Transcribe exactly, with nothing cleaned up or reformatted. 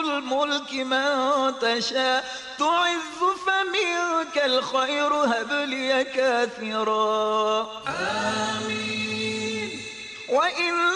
الملك من تشاء تعز فمنك الخير هب لي كاثرا